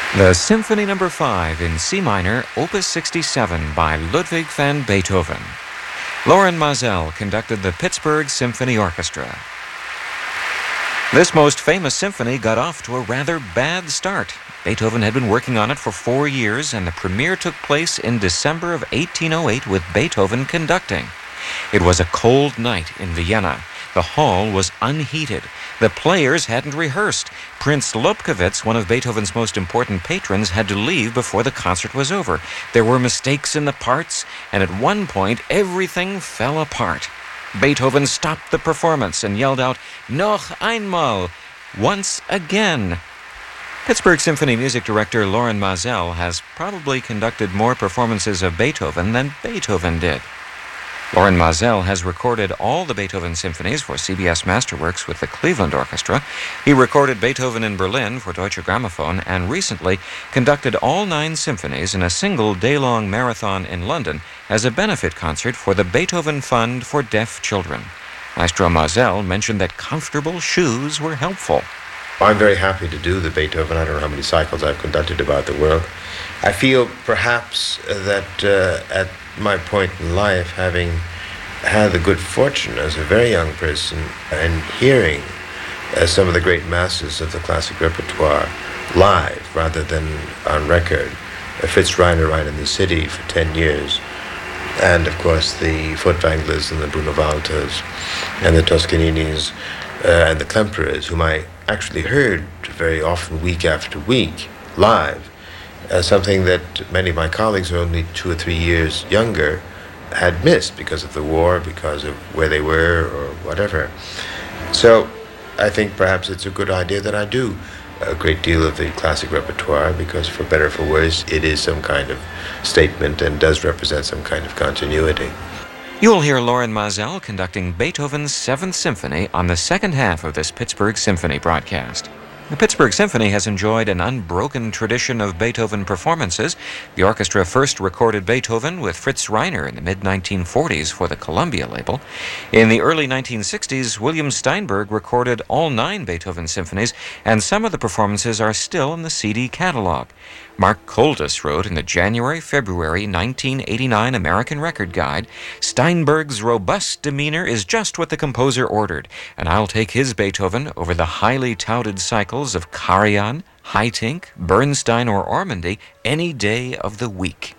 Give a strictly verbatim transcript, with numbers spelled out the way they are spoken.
The Symphony Number five in C minor, Opus sixty-seven by Ludwig van Beethoven. Loren Maazel conducted the Pittsburgh Symphony Orchestra. This most famous symphony got off to a rather bad start. Beethoven had been working on it for four years, and the premiere took place in December of eighteen oh eight with Beethoven conducting. It was a cold night in Vienna. The hall was unheated. The players hadn't rehearsed. Prince Lobkowitz, one of Beethoven's most important patrons, had to leave before the concert was over. There were mistakes in the parts, and at one point, everything fell apart. Beethoven stopped the performance and yelled out, "Noch einmal," once again. Pittsburgh Symphony music director Loren Maazel has probably conducted more performances of Beethoven than Beethoven did. Loren Maazel has recorded all the Beethoven symphonies for C B S Masterworks with the Cleveland Orchestra. He recorded Beethoven in Berlin for Deutsche Grammophon and recently conducted all nine symphonies in a single day-long marathon in London as a benefit concert for the Beethoven Fund for Deaf Children. Maestro Maazel mentioned that comfortable shoes were helpful. I'm very happy to do the Beethoven. I don't know how many cycles I've conducted about the world. I feel perhaps that uh, at my point in life, having had the good fortune as a very young person and hearing uh, some of the great masters of the classic repertoire live rather than on record, uh, Fritz Reiner right in the city for ten years, and of course the Furtwänglers and the Bruno Walters and the Toscaninis uh, and the Klemperers, whom I actually heard very often week after week live, Uh, something that many of my colleagues who are only two or three years younger had missed because of the war, because of where they were or whatever. So I think perhaps it's a good idea that I do a great deal of the classic repertoire because for better or for worse it is some kind of statement and does represent some kind of continuity. You will hear Loren Maazel conducting Beethoven's Seventh Symphony on the second half of this Pittsburgh Symphony broadcast. The Pittsburgh Symphony has enjoyed an unbroken tradition of Beethoven performances. The orchestra first recorded Beethoven with Fritz Reiner in the mid nineteen forties for the Columbia label. In the early nineteen sixties, William Steinberg recorded all nine Beethoven symphonies, and some of the performances are still in the C D catalog. Mark Koldis wrote in the January-February nineteen eighty-nine American Record Guide, "Steinberg's robust demeanor is just what the composer ordered, and I'll take his Beethoven over the highly touted cycles of Karajan, Haitink, Bernstein, or Ormandy any day of the week."